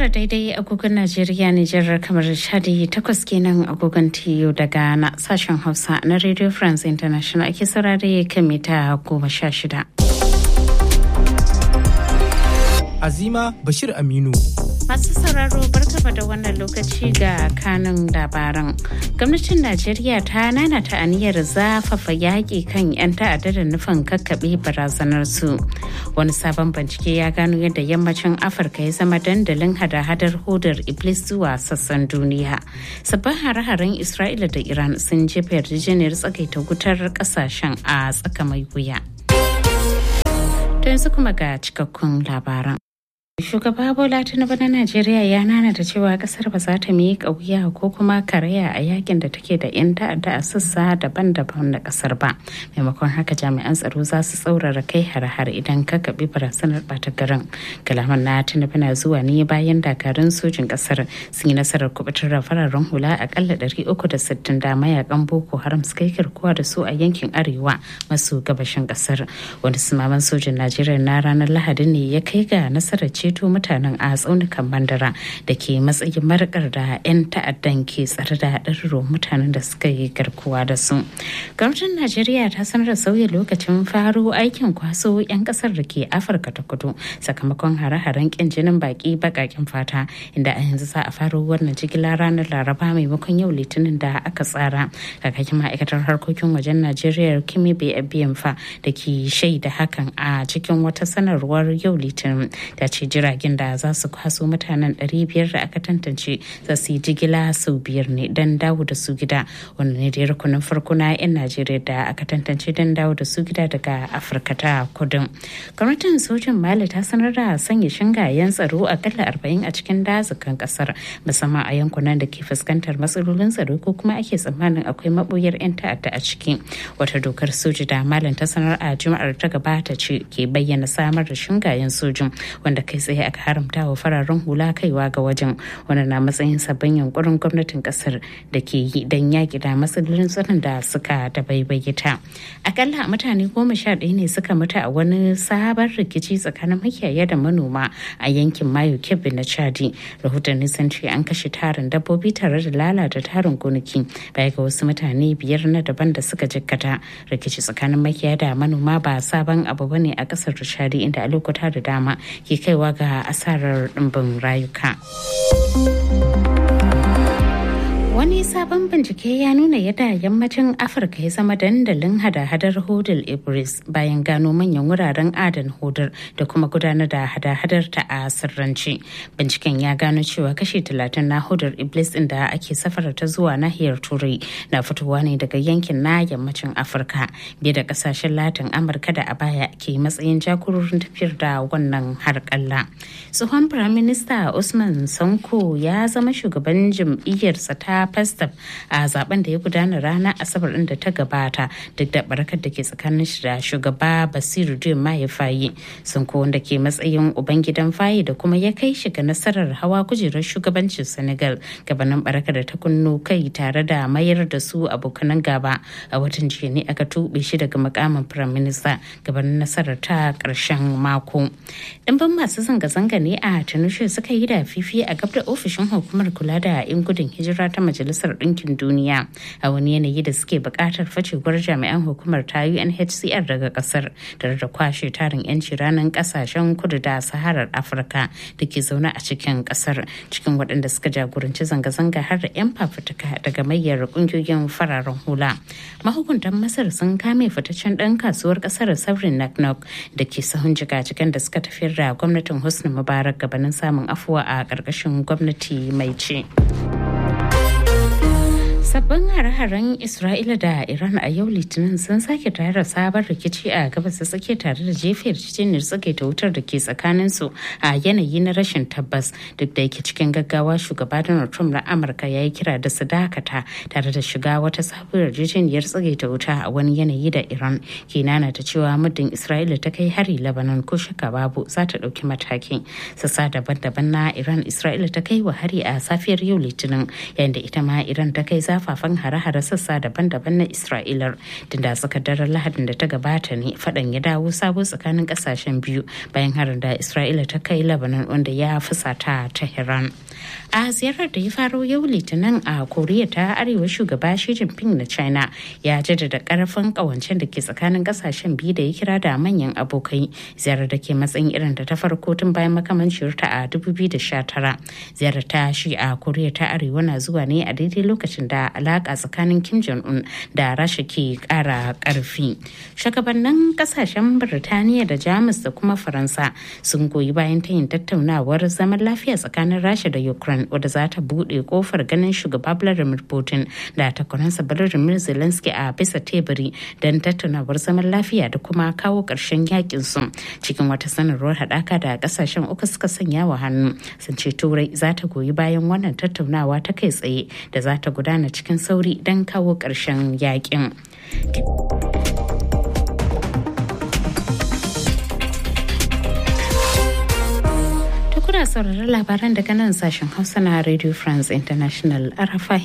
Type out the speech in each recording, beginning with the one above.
tara daidai agogon Najeriya, Nijar, kamar Chadi, 8 kenan agogon TU daga na sashen Hausa na Radio France International ake saurare kan mita 16. Azima Bashir Aminu. Masu sauraro barkama da wannan lokaci ga kanun labaran. Gwamnatin Najeriya ta nanata aniyar zafafa yaƙi kan 'yan ta'adda da nufin kakkaɓe barazanar su. Wani sabon bincike ya gano yadda yammacin Afirka ya zama dandalin hada-hadar hodar Iblis zuwa sassan duniya. Sabbin hare-haren Isra'ila da Iran sun jefa yarjejeniyar tsagaita wutar ƙasashen a tsaka mai wuya. To yanzu kuma ga cikakkun labaran. Shugaba Bola Tinubu na Najeriya ya nanata cewa kasar ba za ta miƙa wuya ko kuma karaya a yakin da take da 'yan ta'adda a sassa daban-daban na kasar ba. Maimakon haka jami'an tsaro za su tsaurara kai har-har idan ka kaɓi barazanar ɓata garin. Kalaman na Tinubu na zuwa ne bayan dakarun sojin kasar sun yi nasarar kubutar da fararen hula akalla 360 da mayakan Boko Haram suka yi garkuwa da su a yankin arewa maso gabashin kasar. Wani sumaman sojin Najeriya na ranar Lahadi ne ya kai ga nasarar ceto mutanen a tsaunukan Mandara da ke matsayin markar da 'yan ta'addan ke tsare da ɗarurruwan mutanen da suka yi garkuwa da su. Gwamnatin Najeriya ta sanar da sauya lokacin faro aikin kwaso 'yan kasar da ke Afirka ta Kudu sakamakon hare-haren kin jinin baki bakakin fata, inda a yanzu za a faro wannan jigila ranar Laraba maimakon yau Litinin da aka tsara. Kakakin ma'aikatar harkokin wajen Najeriya Kimi Biyamfa da ke shaida hakan a cikin wata sanarwar yau Litinin ta ce jiragen da za su kwaso mutanen 500 da aka tantance za su yi jigila sau 5 ne don dawo da su gida, wanda ne da rukunin farko na 'yan Najeriya da aka tantance don dawo da su gida daga Afirka ta Kudu. Gwamnatin sojin Mali ta sanar da sanya shingayen tsaro akalla 40 a cikin dazukan kasar, musamman a yankunan da ke fuskantar matsalolin tsaro ko kuma ake tsammanin akwai maboyar 'yan ta'adda a ciki. Wata dokar soji da Malin ta sanar a Juma'ar ta gabata ce ke bayyana samar da shingayen sojin wanda kai tsaye aka haramta wa fararen hula kaiwa ga wajen, wanda na matsayin sabbin yankurin gwamnatin kasar da ke yi don yaƙi da matsalolin tsaron da suka dabaibaita. Akalla mutane 11 ne suka mutu a wani sabon rikici tsakanin makiyaya da manoma a yankin Mayo Kebbi na Chadi. Rahotanni sun ce an kashe tarin dabbobi tare da lalata tarin gonaki baya ga wasu mutane 5 na daban da suka jikkata. Rikici tsakanin makiyaya da manoma ba sabon abu bane a kasar Chadi, inda a lokuta da dama ke kaiwa ga asarar ɗimbin rayuka. Wani sabon bincike ya nuna yadda yammacin Afirka ya zama dandalin hada-hadar hodar Iblis bayan gano manyan wuraren adana hodar da kuma gudanar da hada-hadar ta a sirrance. Binciken ya gano cewa kashi 30 na hodar Iblis ɗin da ake safara ta zuwa nahiyar Turai na fitowa ne daga yankin na yammacin Afirka, biye da kasashen Latin Amurka da a baya ke matsayin jagororin tafiyar da wannan harƙalla. Tsohon Firaminista Usman Sanko ya zama shugaban jam'iyyarsa ta Festaf a zaben da ya gudana ranar Asabar din da ta gabata, duk da barakar da ke tsakanin shi da shugaba Basiru Diomaye Faye. Sanko, wanda ke matsayin ubangidan Faye da kuma ya kai shi ga nasarar hawa kujerar shugabancin Senegal gabanin barakar da ta kunno kai tare da mayar da su abokanan gaba. A watan jiya ne aka tuɓe shi daga mukamin Firaminista gabanin nasarar ta ƙarshen mako. Ɗimbin masu zanga-zanga ne a Tunisia suka yi da fifi a gab da ofishin hukumar kula da 'yan gudun hijira ta Majalisar Ɗinkin Duniya a wani yanayi da suke buƙatar facewar jami'an hukumar ta UNHCR daga ƙasar tare da kwashe tarin 'yanci ranar ƙasashen kudu da Saharar Afirka da ke zaune a cikin ƙasar. Cikin waɗanda suka jagoranci zanga-zanga har da 'yan fafutuka daga mayyar ƙungiyoyin fararen hula. Mahukuntan Masar sun kame fitaccen ɗan kasuwar ƙasar Sabrin Naknok da ke sahun jigajigan da suka tafiyar da gwamnatin Hosni Mubarak gabanin samun afuwa a ƙarƙashin gwamnati mai ci. Sabbin hare-haren Isra'ila da Iran a yau Litinin sun sake tayar da sabon rikici a gabas ta tsakiya tare da jefa yarjejeniyar tsagaita wutar da ke tsakaninsu a yanayi na rashin tabbas. Duk da yake cikin gaggawa, shugaba Donald Trump na Amurka ya yi kira da su dakata tare da shiga wata sabuwar yarjejeniyar tsagaita wuta a wani yanayi da Iran ke nanata cewa muddin Isra'ila ta kai hari Lebanon ko shakka babu za ta ɗauki mataki. Sassa daban-daban na Iran Isra'ila ta kai wa hari a safiyar yau Litinin, yayin da ita ma Iran ta kai zafafan zafaffen hare-hare sassa daban-daban na Isra'ilar. Tunda tsakar daren Lahadin da ta gabata ne faɗan ya dawo sabo tsakanin ƙasashen biyu bayan harin da Isra'ila ta kai Lebanon wanda ya fusata Tehran. A ziyarar da ya faro yau Litinin a Koriya ta Arewa, shugaba Xi Jinping na China ya jaddada karfin kawancen da ke tsakanin kasashen biyu da ya kira da manyan abokai. Ziyarar da ke matsayin irin da ta farko tun bayan makamanciyar ta a 2019. Ziyarar ta Xi a Koriya ta Arewa na zuwa ne a daidai lokacin da alaka tsakanin Kim Jong-un da Rasha ke kara karfi. Shugabannin kasashen Birtaniya da Jamus da kuma Faransa sun goyi bayan tayin tattaunawar zaman lafiya tsakanin Rasha da Ukraine wadda za ta buɗe kofar ganin shugaba Vladimir Putin da takwaransa Volodymyr Zelensky a bisa teburi don tattaunawar zaman lafiya da kuma kawo ƙarshen yakin su. Cikin wata sanarwar haɗaka da ƙasashen uku suka sanya wa hannu, sun ce Turai za ta goyi bayan wannan tattaunawa ta kai tsaye da za ta gudana cikin sauri don kawo ƙarshen yakin. Kuna sauraron labaran daga nan sashen Hausa na Radio France International RFI.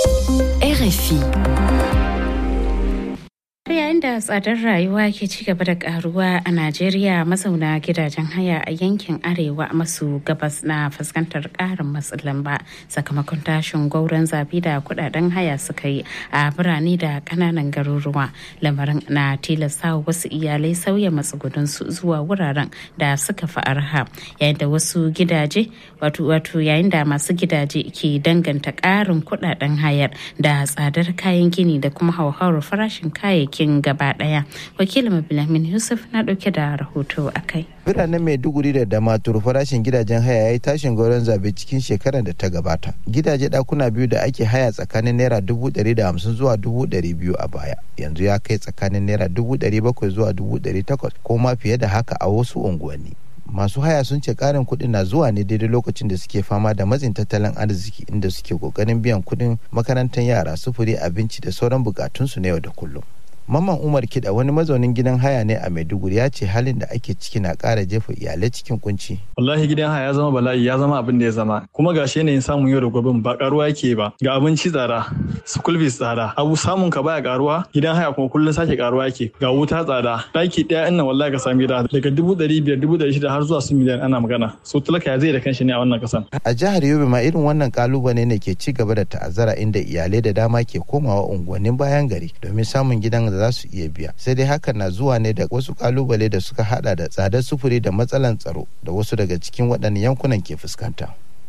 Yayin da tsadar rayuwa ke ci gaba da karuwa a Najeriya, mazauna gidajen haya a yankin arewa maso gabas na fuskantar karin matsin lamba sakamakon tashin gwauron zabi da kudaden haya suka yi a birane da kananan garuruwa. Lamarin na tilasta wasu iyalai sauya matsugunansu zuwa wuraren da suka fi arha, yayin da wasu gidaje yayin da masu gidaje ke danganta karin kudaden hayar da tsadar kayan gini da kuma hauhawar farashin kayayyaki gaba daya. Wakilin Bilhamin Yusuf na dauke da rahoto akai. Biranen Maiduguri da Damaturu farashin gidajen haya ya yi tashin gauron zabe cikin shekarar da ta gabata. Gidaje dakuna biyu da ake haya tsakanin naira 150 zuwa 200 a baya, yanzu ya kai tsakanin naira 700 zuwa 800 ko ma fiye da haka a wasu unguwanni. Masu haya sun ce karin kuɗi na zuwa ne daidai lokacin da suke fama da matsin tattalin arziki, inda suke kokarin biyan kuɗin makarantar yara, sufuri, abinci da sauran bukatunsu na yau da kullum. Mamman Umar Kida, wani mazaunin gidan haya ne a Maiduguri, ya ce halin da ake ciki na ƙara jefa iyalai cikin kunci. Wallahi gidan haya ya zama bala'i, ya zama abin da ya zama. Kuma gashi yanayin samun yau da gobe ba karuwa yake ba. Ga abinci tsada, school fees tsada, abu samun ka baya karuwa, gidan haya kuma kullun sake karuwa yake. Ga wuta tsada, daki daya innan wallahi ka sami gida daga 500,000, 600,000 har zuwa su miliyan ana magana. So talaka ya zai da kanshi ne a wannan kasan. A jihar Yobe ma irin wannan kalubale ne ke ci gaba da ta'azzara, inda iyalai da dama ke komawa unguwannin bayan gari domin samun gidan da za su iya biya. Sai dai hakan na zuwa ne da wasu kalubale da suka hada da tsadar sufuri da matsalan tsaro da wasu daga cikin waɗannan yankunan ke fuskanta.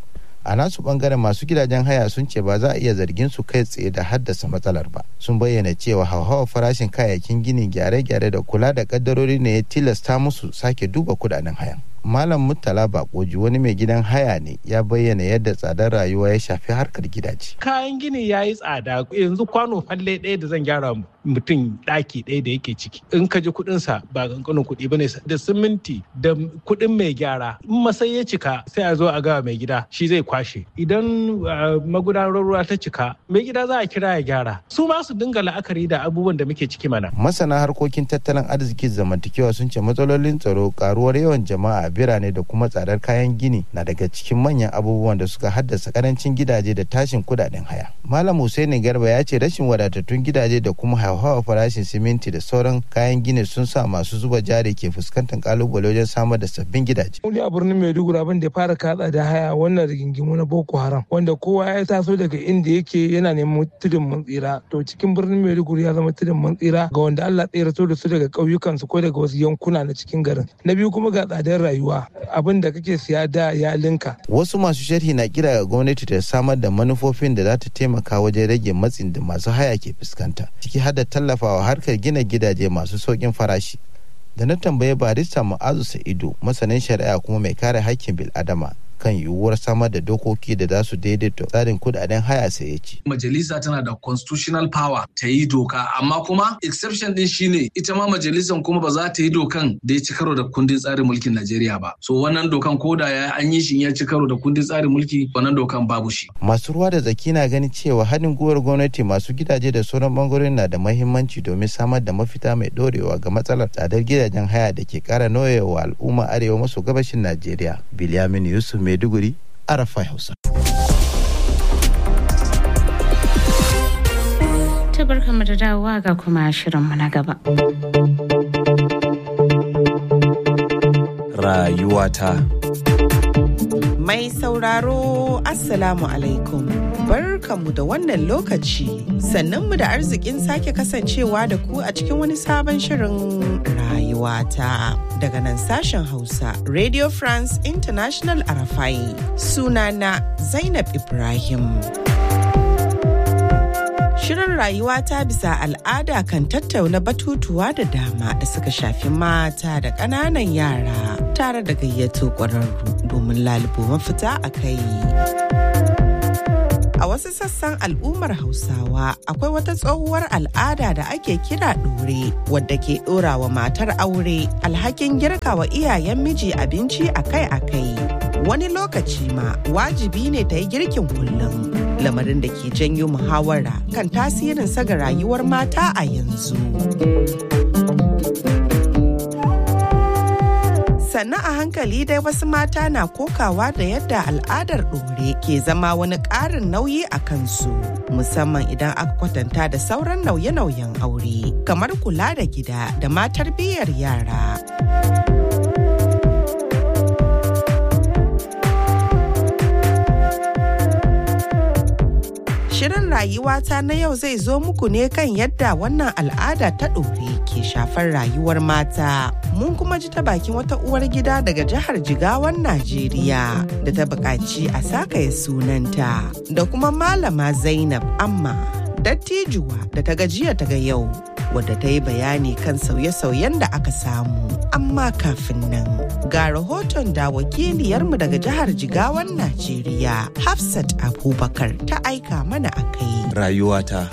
A nasu bangaren masu gidajen haya sun ce ba za a iya zargin su kai tsaye da haddasa matsalar ba. Sun bayyana cewa hauhawar farashin kayayyakin gini, gyare-gyare da kula da kaddarori ne ya tilasta musu sake duba kudaden hayan. Malam Murtala Bakoji, wani mai gidan haya ne, ya bayyana yadda tsadar rayuwa ya shafi harkar gidaje. Kayan gini ya yi tsada, yanzu kwano falle ɗaya da zan gyara mutum ɗaki ɗaya da yake ciki, in ka ji kuɗinsa ba ƙanƙanin kuɗi ba ne, da siminti da kuɗin mai gyara. In masai ya cika sai a zo a gawa mai gida, shi zai kwashe. Idan magudanar ruwa ta cika, mai gida za a kira ya gyara. Su ma su dinga la'akari da abubuwan da muke ciki mana. Masana harkokin tattalin arziki zamantakewa sun ce matsalolin tsaro, karuwar yawan jama'a, birane da kuma tsadar kayan gini na daga cikin manyan abubuwan da suka haddasa karancin gidaje da tashin kudaden haya. Malam Hussaini Garba ya ce rashin wadatattun gidaje da kuma hauhawar farashin siminti da sauran kayan gini sun sa masu zuba jari ke fuskantar kalubale wajen samar da sabbin gidaje. Wani a birnin Maiduguri abin da ya fara katsa da haya wannan rigingimu na Boko Haram, wanda kowa ya taso daga inda yake yana neman tudun mun tsira. To cikin birnin Maiduguri ya zama tudun mun tsira ga wanda Allah tsirato da su daga ƙauyukansu ko daga wasu yankuna na cikin garin. Na biyu kuma ga tsadar rayuwa, abin da kake siya da ya linka. Wasu masu sharhi na kira ga gwamnati ta samar da manufofin da za ta taimaka wajen rage matsin da masu haya ke fuskanta, ciki har da tallafawa harkar gina gidaje masu sauƙin farashi. Da na tambaye barista Mu'azu Sa'idu, masanin shari'a kuma mai kare haƙƙin bil'adama, kan yiwuwar samar da dokoki da za su daidaita tsarin kudaden haya, sai ya ce. Majalisa tana da constitutional power ta yi doka, amma kuma exception din shine ita ma majalisan kuma ba za ta yi dokan da ya ci karo da kundin tsarin mulkin Najeriya ba. So wannan dokan koda ya an yi shi ya ci karo da kundin tsarin mulki, wannan dokan babu shi. Masu ruwa da tsaki na ganin cewa haɗin gwiwar gwamnati, masu gidaje da sauran bangarorin na da mahimmanci domin samar da mafita mai dorewa ga matsalar tsadar gidajen haya da ke ƙara nauyewa al'umma arewa maso gabashin Najeriya. Bilyamin Yusuf, Maiduguri, RFI Hausa. ta barkamu da dawowa ga kuma shirinmu na gaba. Rayuwata. Mai sauraro Assalamu alaikum. Barkanmu da wannan lokaci. Sannanmu da arzikin sake kasancewa da ku a cikin wani sabon shirin rayuwata. Daga nan sashen Hausa, Radio France International Arafai. Sunana Zainab Ibrahim. Shirin rayuwa ta bisa al'ada kan tattauna batutuwa da dama da suka shafi mata da ƙananan yara tare da gayyato ƙwararru domin lalubo mafita a kai. A wasu sassan al'ummar Hausawa akwai wata tsohuwar al'ada da ake kira ɗore wadda ke ɗora wa matar aure alhakin girka wa iyayen miji abinci akai-akai. Wani lokaci ma wajibi ne ta yi girkin kullum, lamarin da ke janyo muhawara kan tasirin ga rayuwar mata a yanzu. Sannan a hankali dai wasu mata na kokawa da yadda al'adar ɗore ke zama wani ƙarin nauyi a kansu, musamman idan aka kwatanta da sauran nauye-nauyen aure, kamar kula da gida da ma tarbiyyar yara. Shirin rayuwata na yau zai zo muku ne kan yadda wannan al'ada ta ɗore ke shafar rayuwar mata. Mun kuma ji ta bakin wata uwar gida daga jihar Jigawan Najeriya da ta buƙaci a sakaye sunanta, da kuma Malama Zainab Amma, dattijuwa da ta gajiya ta ga yau, wadda ta yi bayani kan sauye-sauyen da aka samu. Amma kafin nan, ga rahoton da wakiliyarmu daga jihar Jigawan Najeriya, Hafsat Abubakar, ta aika mana a kai. Rayuwata.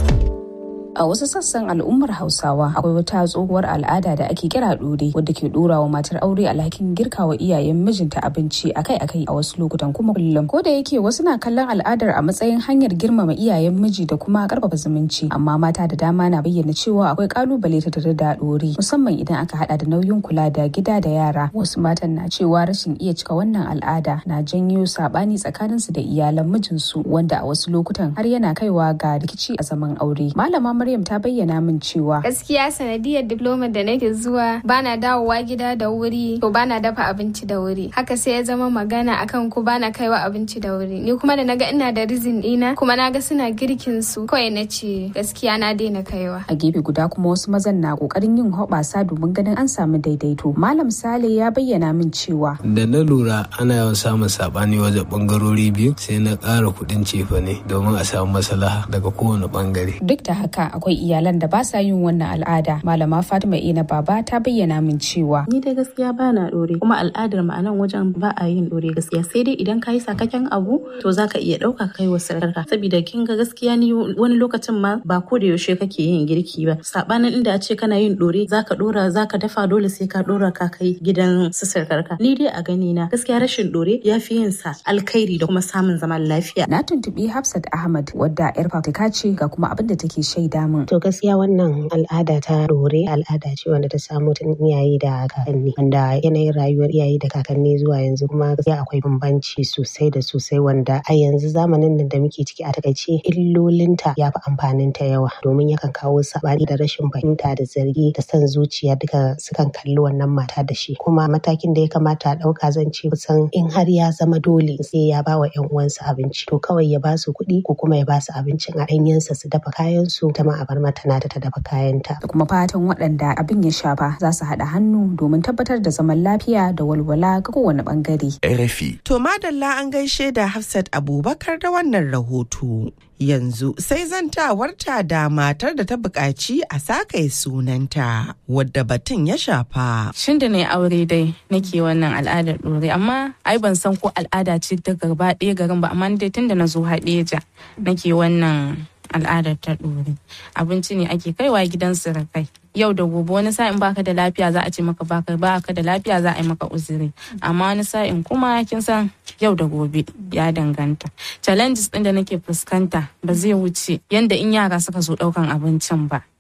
A wasu sassan al'ummar Hausawa akwai wata tsohuwar al'ada da ake kira ɗore wadda ke ɗora wa matar aure alhakin girka wa iyayen mijinta abinci akai-akai, a wasu lokutan kuma kullum. Ko da yake wasu na kallon al'adar a matsayin hanyar girmama iyayen miji da kuma karfafa zumunci, amma mata da dama na bayyana cewa akwai kalubale ta tare da ɗore, musamman idan aka hada da nauyin kula da gida da yara. Wasu matan na cewa rashin iya cika wannan al'ada na janyo sabani tsakaninsu da iyalan mijinsu, wanda a wasu lokutan har yana kaiwa ga rikici a zaman aure. Malama Maryam ta bayyana min cewa gaskiya sanadiyar diploma da nake zuwa bana dawowa gida da wuri, to bana dafa abinci da wuri, haka sai ya zama magana akan ku bana kaiwa abinci da wuri. Ni kuma da naga ina da rizin dina kuma naga suna girkin su, kawai nace gaskiya na daina kaiwa. A gefe guda kuma wasu mazan na kokarin yin hoɓasa domin ganin an samu daidaito. Malam Sale ya bayyana min cewa da na lura ana yawan samun sabani wajen bangarori biyu, sai na ƙara kuɗin cefane domin a samu maslaha daga kowane bangare. Duk da haka akwai iyalan da ba sa yin wannan al'ada. Malama Fatima Ina Baba ta bayyana min cewa ni dai gaskiya ba na ɗore, kuma al'adar mu a nan wajen ba a yin ɗore gaskiya, sai dai idan ka yi sakakken abu to zaka iya ɗauka kai wa sarkarka, saboda kin ga gaskiya ni wani lokacin ma ba ko da yaushe kake yin girki ba, sabanin inda a ce kana yin ɗore zaka ɗora zaka dafa, dole sai ka ɗora ka kai gidan su sarkarka. Ni dai a gani na gaskiya rashin ɗore ya fi yin sa alkhairi da kuma samun zaman lafiya. Na tuntubi Hafsat Ahmad wadda yar fafutuka ce, ga kuma abin da take shaida min. To gaskiya wannan al'ada ta ɗore al'ada ce wanda ta samu tun iyaye da kakanni, wanda yanayin rayuwar iyaye da kakanni zuwa yanzu kuma gaskiya akwai bambanci sosai da sosai, wanda a yanzu zamanin nan da muke ciki a takaice illolinta ya fi amfaninta yawa, domin yakan kawo sabani da rashin fahimta da zargi da son zuciya, duka sukan kalli wannan mata da shi. Kuma matakin da ya kamata a ɗauka zan ce kusan in har ya zama dole sai ya ba wa 'yan uwansa abinci, to kawai ya ba su kuɗi ko kuma ya ba su abincin a ɗanyensa su dafa kayansu, ta ma a bar mata na ta dafa kayanta. Da kuma fatan waɗanda abin ya shafa za su haɗa hannu domin tabbatar da zaman lafiya da walwala ga kowane ɓangare. RFI. To madalla an gaishe da Hafsat Abubakar da wannan rahoto. Yanzu sai zantawarta da matar da ta buƙaci a sakaye sunanta, wadda batun ya shafa. Shin da na yi aure dai nake wannan al'adar ɗore, amma ai ban san ko al'ada ce ta gaba ɗaya garin ba, amma dai tun da na zo Haɗeja nake wannan al'adar ta ɗore. Abinci ne ake kaiwa gidan surukai. Yau da gobe wani sa'in baka da lafiya za a ce maka baka da lafiya za a yi maka uzuri, amma wani sa'in kuma kin san yau da gobe ya danganta. Challenges ɗin da nake fuskanta ba zai wuce yanda in yara suka zo ɗaukan abincin ba.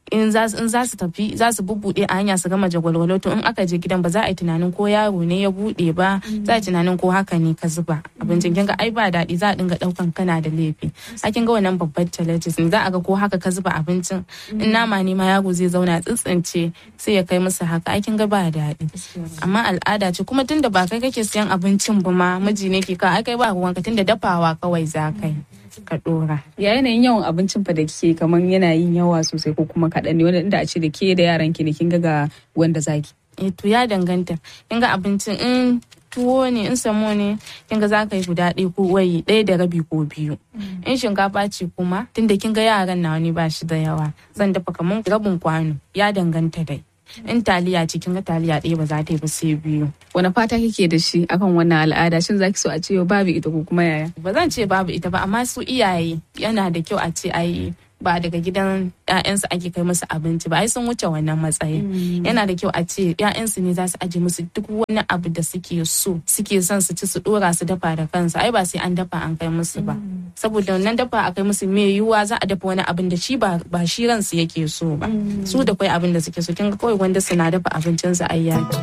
in za su tafi za su bubbuɗe a hanya su gama jagwalwalo to in aka je gidan ba za a yi tunanin ko yaro ne ya buɗe ba za a yi tunanin ko haka ne ka zuba abincin kin ga ai ba daɗi za a dinga ɗaukan kana da laifi a kin ga wannan babbar challenges ne za a ga ko haka ka zuba abincin in nama ne ma yaro zai zauna tsintsince sai ya kai musu haka ai kin ga ba daɗi amma al'ada ce kuma tunda ba kai kake siyan abincin ba ma miji ne ke ka ai kai ba ruwanka tunda dafawa kawai za kai ka dora. Ya yanayin yawan abincin fa da kike kaman yana yin yawa sosai ko kuma kaɗan ne wanda inda a ce da ke da yaran ki ne kin ga wanda zaki. To ya danganta. Kin ga abincin in tuwo ne in samo ne kin ga za ka yi guda ɗaya ko wayi ɗaya da rabi ko biyu. In shinkafa ce kuma tunda kin ga yaran nawa ne ba shi da yawa zan dafa kaman rabin kwano ya danganta dai. In taliya cikin ga taliya ɗaya ba za ta yi ba sai biyu. Wani fata kike da shi akan wannan al'ada shin zaki so a ce babu ita ko kuma yaya? Ba zan ce babu ita ba amma su iyaye yana da kyau a ce ai ba daga gidan ƴaƴansu ake kai musu abinci ba ai sun wuce wannan matsayin. Yana da kyau a ce ƴaƴansu ne za su aje musu duk wani abu da suke so suke son su ci su dora su dafa da kansu ai ba sai an dafa an kai musu ba saboda wannan dafa a kai musu me yiwuwa za a dafa wani abin da shi ba shi ransu yake so ba su da kai abin da suke so kin ga kawai wanda suna dafa abincin su ai yaki.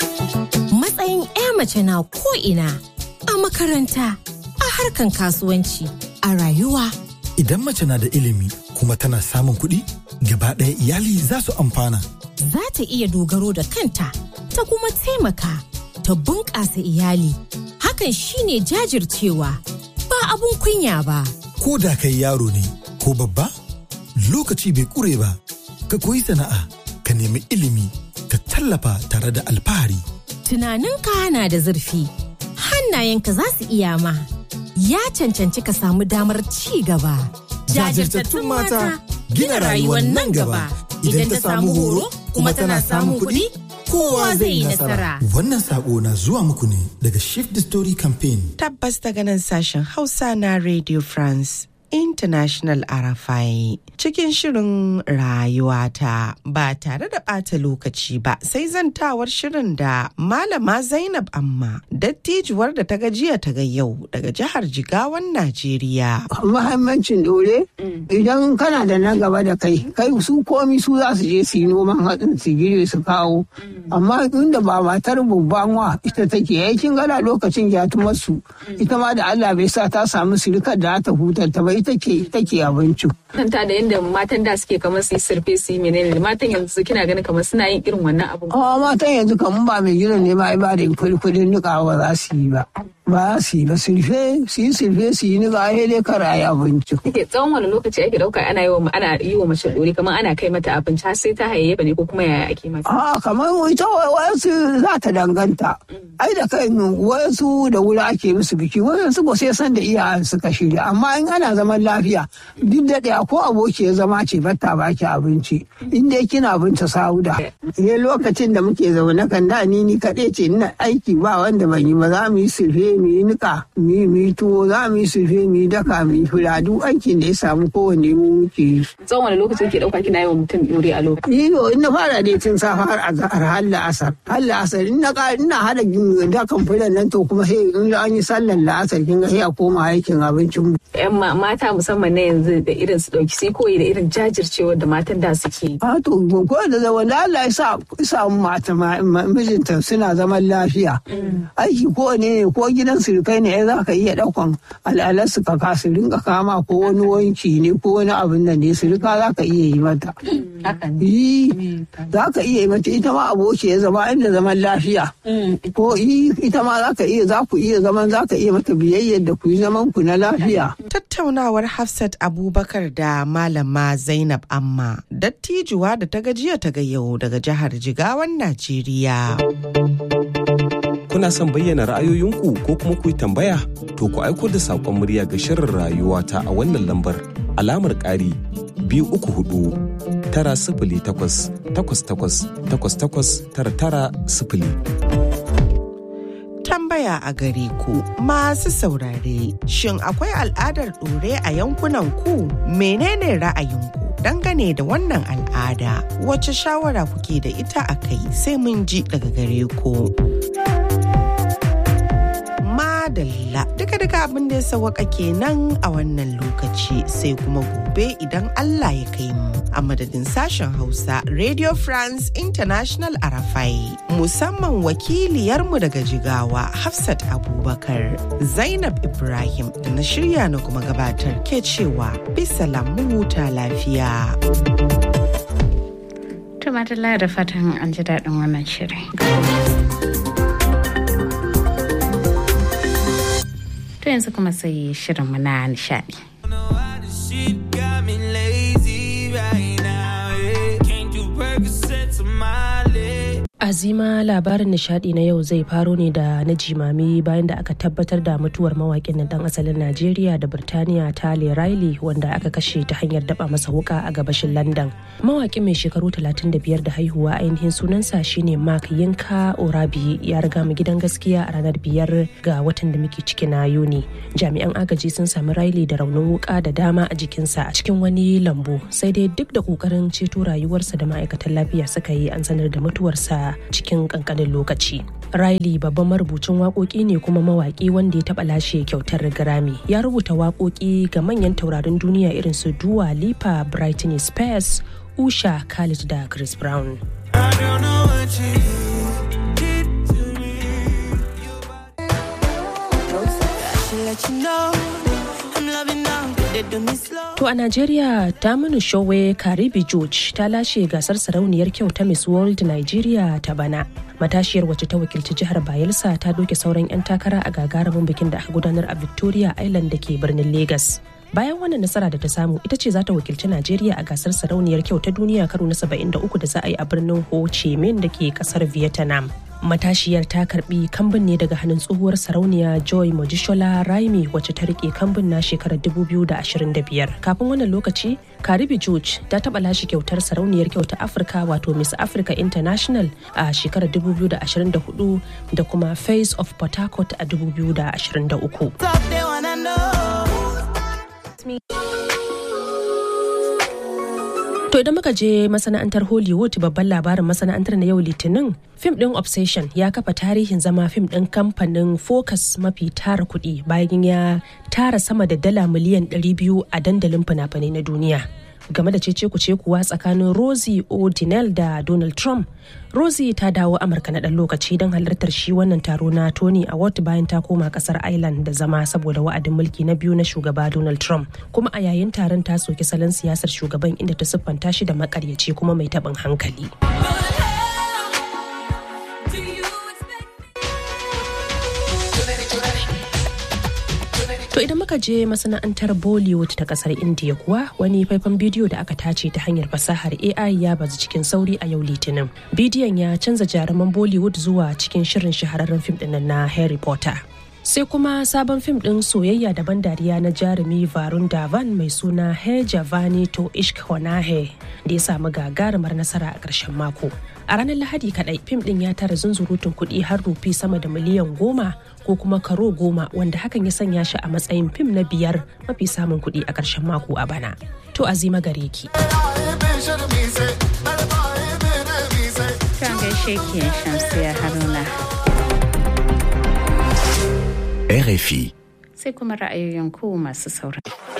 Matsayin ƴa mace na ko ina a makaranta a harkan kasuwanci a rayuwa. Idan mace na da ilimi kuma tana samun kuɗi, gaba ɗaya iyali za su amfana. Za ta iya dogaro da kanta, ta kuma taimaka, ta bunƙasa iyali. Hakan shine jajircewa, ba abun kunya ba. Ko da kai yaro ne ko babba, lokaci bai ƙure ba. Ka koyi sana'a, ka nemi ilimi, ka tallafa tare da alfahari. Tunaninka na da zurfi, hannayenka za su iya ma. Ya cancanci ka samu damar ci gaba. Jajirtattun mata gina rayuwar nan gaba. Idan ta samu horo kuma tana samun kuɗi, kowa zai yi nasara. Wannan sako na zuwa muku ne daga Shift the Story Campaign. Tabbas daga nan sashen Hausa na Radio France International RFI cikin shirin rayuwata ba tare da ɓata lokaci ba sai zantawar shirin da Malama Zainab Amma dattijuwar da ta gajiya ta ga yau daga jihar Jigawan Najeriya. Muhimmancin dore idan kana da na gaba da kai su komi su za su je su yi noman hatsin su girbe su kawo amma inda ba matar babban wa ita take yakin gana lokacin gyatumar su ita ma da Allah bai sa ta samu sirikar da ta hutar ta bai take abinci. Kanta da yadda matan da suke kamar su yi surfe su yi menene matan yanzu kina ganin kamar suna yin irin wannan abin. Matan yanzu kamar ba mai gidan ne ba ba da kudin nika ba za su yi ba. Ba su yi ba su yi nika ya dai kara yi abinci. Tsawon wani lokaci ake dauka ana yi wa mace dore kamar ana kai mata abinci har sai ta hayayyafa ne ko kuma yaya ake mata. Kamar ita wayansu za ta danganta. Ai da kai wayansu da wuri ake musu biki wayansu ba sai san da iyayen suka shirya amma in ana zaman lafiya duk da ɗaya ko aboki ya zama ce batta baki abinci inda kina binta sauda ne lokacin da muke zaune kan da ni kaɗai ce ina aiki ba wanda ban yi ba za mu yi sulfe mu yi nika mu yi tuwo za mu yi sulfe mu yi daka mu yi fula duk aikin da ya samu kowanne mu muke yi. Tsawon wani lokaci ke ɗauka kina yi wa mutum ɗore a lokaci? In na fara dai tun safa har la'asar ina hada dakan fulan nan to kuma sai in an yi sallar la'asar kin ga sai a koma aikin abincin mu. Mata musamman na yanzu da irin su dauki sai koyi da irin jajircewar da matan da suke. To ko da wanda Allah ya sa mata mijinta suna zaman lafiya. Aiki ko ne ko gidan surukai ne za ka iya daukan al'alar su ka su rinka kama ko wani wanki ne ko wani abin nan ne surika za ka iya yi mata. Za ka iya yi mata ita ma aboki ya zama inda zaman lafiya. Ko ita ma za ku iya zaman za ka iya mata biyayyar da ku yi zaman ku na lafiya. Tattaunawar Hafsat Abubakar da Malama Zainab Amma dattijuwa da ta gajiya ta ga yau daga jihar Jigawan Najeriya. Kuna son bayyana ra'ayoyinku ko kuma ku yi tambaya? To ku aiko da saƙon murya ga shirin rayuwata a wannan lambar alamar ƙari 234-888-889-990. Tambaya a gare ku masu saurare, shin akwai al'adar ɗore a yankunan ku? Menene ra'ayinku dangane da wannan al'ada? Wace shawara kuke da ita a kai sai mun ji daga gare ku. Madalla duka abin da ya sawaka kenan a wannan lokaci sai kuma gobe idan Allah ya kai mu. A madadin sashen Hausa Radio France International Arafai musamman wakiliyarmu daga Jigawa Hafsat Abubakar, Zainab Ibrahim da na shirya na kuma gabatar ke cewa bisalam mu huta lafiya. Tumatala da fatan an ji daɗin wannan shirin. To yanzu kuma sai shirinmu na nishaɗi. Azima, labarin nishadi na yau zai faro ne da na jimami bayan da aka tabbatar da mutuwar mawakin na dan asalin Najeriya da Birtaniya Tale Riley wanda aka kashe ta hanyar daba masa wuka a gabashin London. Mawakin mai shekaru 35 da haihuwa ainihin sunansa shine Mark Yinka Orabi ya riga mu gidan gaskiya a ranar 5 ga watan da muke ciki na Yuni. Jami'an agaji sun sami Riley da raunin wuka da dama a jikinsa a cikin wani lambu, sai dai duk da kokarin ceto rayuwarsa da ma'aikatan lafiya suka yi an sanar da mutuwarsa cikin kankanin lokaci. Riley babban marubucin waƙoƙi ne kuma mawaƙi wanda ya taɓa lashe kyautar Grammy. Ya rubuta waƙoƙi ga manyan taurarin duniya irin su Dua Lipa, Britney Spears, Usha, Khalid da Chris Brown. To a Najeriya, Taminu Showe Karibi George ta lashe gasar sarauniyar kyau ta Miss World Nigeria ta bana. Matashiyar wacce ta wakilci jihar Bayelsa ta doke sauran 'yan takara a gagarumin bikin da aka gudanar a Victoria Island da ke birnin Lagos. Bayan wannan nasara da ta samu, ita ce za ta wakilci Najeriya a gasar sarauniyar kyau ta duniya karo na 73 da za a yi a birnin Ho Chi Minh da ke kasar Vietnam. Matashiyar ta karbi kambun ne daga hannun tsohuwar sarauniya Joy Mojishola Raimi wacce ta rike kambun na shekarar 2025. Kafin wannan lokaci, Karibi George ta taba lashe kyautar sarauniyar kyau ta Afirka wato Miss Africa International a shekarar 2024 da kuma Face of Port Harcourt a 2023. To idan muka je masana'antar Hollywood, babban labarin masana'antar na yau Litinin, fim ɗin Obsession ya kafa tarihin zama fim ɗin kamfanin Focus mafi tara kuɗi bayan ya tara sama da dala miliyan 200 a dandalin fina-finai na duniya. Game da cece-kuce kuwa tsakanin Rosie O'Donnell da Donald Trump, Rosie ta dawo Amurka na ɗan lokaci don halartar shi wannan taro na Tony Award bayan ta koma ƙasar Ireland da zama saboda wa'adin mulki na biyu na shugaba Donald Trump. Kuma a yayin taron ta soki salon siyasar shugaban inda ta siffanta shi da makaryaci kuma mai taɓin hankali. To idan muka je masana'antar Bollywood ta kasar India kuwa, wani faifan bidiyo da aka tace ta hanyar fasahar AI ya bazu cikin sauri a yau Litinin. Bidiyon ya canza jaruman Bollywood zuwa cikin shirin shahararren fim ɗin na Harry Potter. Sai kuma sabon fim ɗin soyayya da ban dariya na jarumi Varun Dhawan mai suna Hai Javani to Ishq Hona Hai da ya samu gagarumar nasara a ƙarshen mako. A ranar Lahadi kaɗai, fim ɗin ya tara zunzurutun kuɗi har rufi sama da miliyan 10 ko kuma karo 10, wanda hakan ya sanya shi a matsayin fim na 5 mafi samun kuɗi a ƙarshen mako a bana. To Azima gare ki. Kan gaishe ki Shamsiya Haruna. RFI. Sai kuma ra'ayoyin ku masu saurari.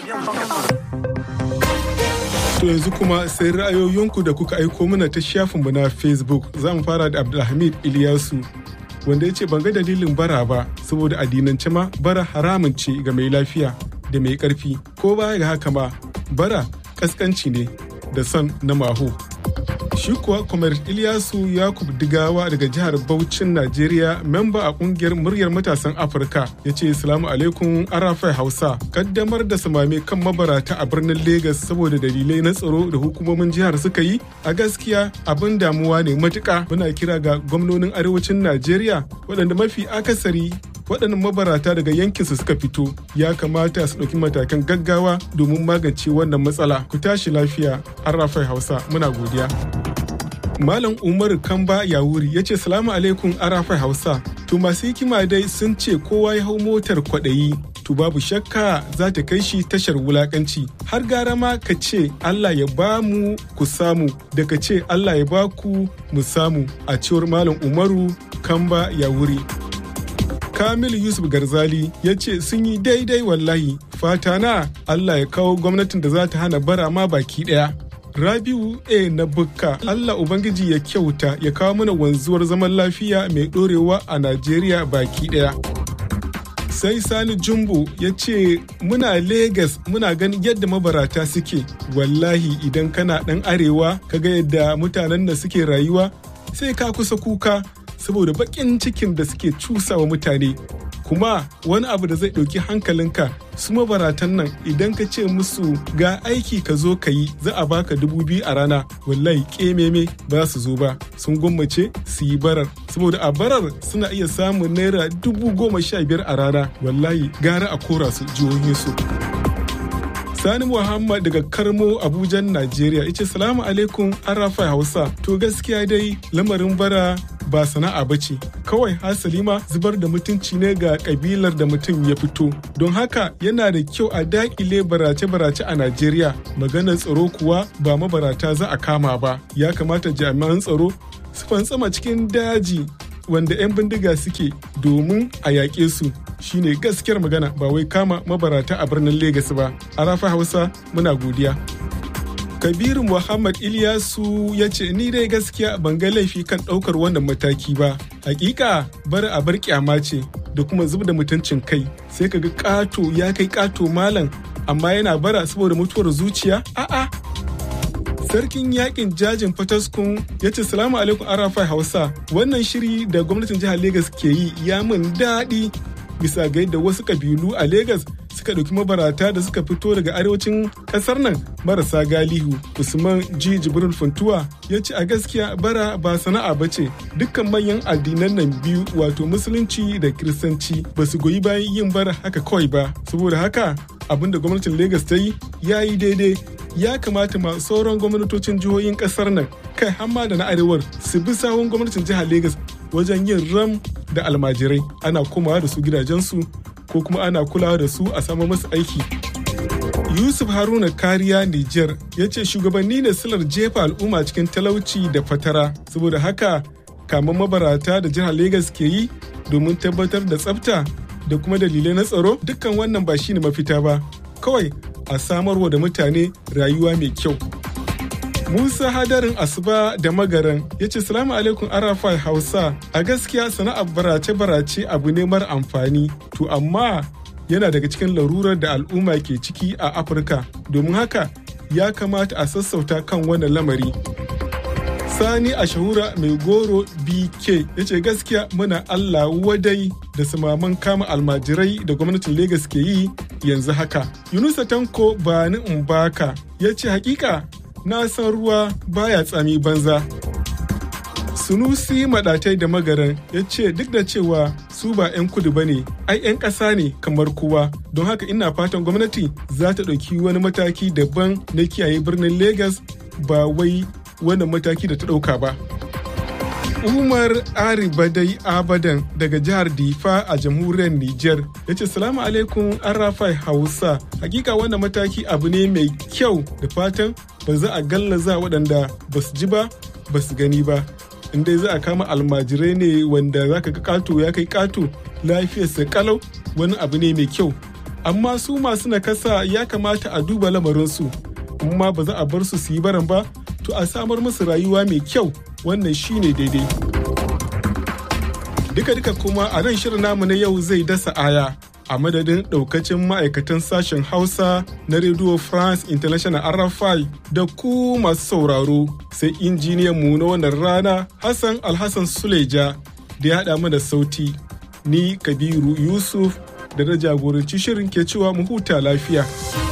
To yanzu kuma sai ra'ayoyinku da kuka aiko mana ta shafinmu na Facebook. Za mu fara da Abdulhamid Iliyasu, wanda ya ce ban ga dalilin bara ba, saboda addinance ma bara haramun ce ga mai lafiya da mai ƙarfi. Ko baya ga haka ma bara kaskanci ne da son na maho. Shi kuwa Kwamar Iliyasu Yakub Digawa daga jihar Bauchin Najeriya, memba a kungiyar muryar matasan Afirka, ya ce Assalamu alaikum Arafai Hausa. Kaddamar da samame kan mabarata a birnin Legas saboda dalilai na tsaro da hukumomin jihar suka yi, a gaskiya abin damuwa ne matuƙa. Muna kira ga gwamnonin arewacin Najeriya waɗanda mafi akasari waɗannan mabarata daga yankinsu suka fito, ya kamata su ɗauki matakan gaggawa domin magance wannan matsala. Ku tashi lafiya, Arafai Hausa, muna godiya. Malam Umaru Kamba Yawuri ya ce salamu alaikum Arafai Hausa. To masu hikima dai sun ce kowa ya hau motar kwaɗayi, to babu shakka za ta kai shi tashar wulakanci. Har gara ma ka ce Allah ya ba mu ku samu, da ka ce Allah ya ba ku mu samu, a cewar Malam Umaru Kamba Yawuri. Kamil Yusuf Garzali ya ce sun yi daidai wallahi, fata na Allah ya kawo gwamnatin da za ta hana bara ma baki ɗaya. Rabiu A na Bukka, Allah Ubangiji ya kyauta ya kawo mana wanzuwar zaman lafiya mai ɗorewa a Najeriya baki ɗaya. Sai Sani Jumbo ya ce muna Legas muna ganin yadda mabarata suke, wallahi idan kana ɗan arewa kaga yadda mutanen da suke rayuwa sai ka kusa kuka saboda baƙin cikin da suke cusawa mutane. Kuma wani abu da zai ɗauki hankalinka, su mabaratan nan idan ka ce musu ga aiki ka zo ka yi za a baka 2,000 a rana, wallahi ƙememe ba su zo ba, sun gwammace su yi barar saboda a barar suna iya samun naira 15,000 a rana, wallahi gara a kora su jihohinsu. Sani Muhammad daga Karmo, Abuja, Najeriya, yace salamu alaikum Arafai Hausa. To gaskiya dai lamarin bara ba sana'a bace, kawai hasali ma zubar da mutunci ne ga kabilar da mutum ya fito. Don haka yana da kyau a dakile barace-barace a Najeriya. Maganar tsaro kuwa ba mabarata za a kama ba. Ya kamata jami'an tsaro su fantsama cikin daji wanda 'yan bindiga suke domin a yaƙe su. Shine gaskiyar magana, ba wai kama mabarata a birnin Legas ba. Arafa Hausa muna godiya. Kabiru Muhammad Ilyasu ya ce ni dai gaskiya ban ga laifi kan ɗaukar wannan mataki ba. Hakika bar a bar kyama ce da kuma zub da mutuncin kai. Sai kaga ƙato ya kai ƙato malam amma yana bara saboda mutuwar zuciya. A'a. Sarkin yakin jajin Fataskun ya ce salamu alaikum Arafai Hausa. Wannan shiri da gwamnatin jihar Legas ke yi ya min daɗi. Bisa ga yadda wasu kabilu a Legas suka ɗauki mabarata da suka fito daga arewacin ƙasar nan marasa galihu. Usman G. Jibril Funtuwa ya ce a gaskiya bara ba sana'a ba ce. Dukkan manyan addinan nan biyu wato musulunci da kiristanci ba su goyi bayan yin bara haka kawai ba. Saboda haka abin da gwamnatin Legas ta yi ya yi daidai. Ya kamata ma sauran gwamnatocin jihohin ƙasar nan kai hamma da na arewar su bi sahun gwamnatin jihar Legas wajen yin ram da almajirai, ana komawa da su gidajensu ko kuma ana kulawa da su a samu masu aiki. Yusuf Haruna Kariya Niger ya ce shugabanni ne silar jefa al'umma cikin talauci da fatara, saboda haka kaman mabarata da jihar Legas ke yi domin tabbatar da tsafta da kuma dalilai na tsaro, dukkan wannan ba shine mafita ba, kawai a samarwa da mutane rayuwa mai kyau. Musa Hadarin Asuba da Magaran ya ce salamu alaikum Arafai Hausa, a gaskiya sana'ar barace-barace abu ne mara amfani, to amma yana daga cikin larurar da al'umma ke ciki a Afirka, domin haka ya kamata a sassauta kan wannan lamari. Sani Ashahura Mai Goro BK ya ce gaskiya muna Allah wadai da samaman kama almajirai da gwamnatin Legas ke yi yanzu haka. Yunusa Tanko Bani Mbaka ya ce hakika na san ruwa baya tsami banza. Sunusi Madatai da Magaran ya ce duk da cewa su ba 'yan kudu ba ne, ai 'yan ƙasa ne kamar kowa, don haka ina fatan gwamnati za ta ɗauki wani mataki daban na kiyaye birnin Legas ba wai wannan mataki da ta ɗauka ba. Umar Aribadai Abadan daga jihar Difa a jamhuriyar Nijar ya ce salamu alaikum Arafai Hausa, hakika wannan mataki abu ne mai kyau da fatan ba za a gallaza waɗanda ba su ji ba ba su gani ba. Inda za a kama almajirai ne wanda za ka ga ƙato ya kai ƙato lafiyarsa kalau, wani abu ne mai kyau. Amma su masu nakasa ya kamata a duba lamarinsu, amma ba za a bar su yi baran ba, to a samar musu rayuwa mai kyau, wannan shine daidai. Duka-duka kuma a nan shirin namu na yau zai dasa aya a madadin ɗaukacin ma'aikatan sashen Hausa na Radio France International RFI da ku masu sauraro, sai injiniyan mu na wannan rana Hassan Alhassan Suleja da ya haɗa mana sauti. Ni Kabiru Yusuf da na jagoranci shirin ke cewa mu huta lafiya.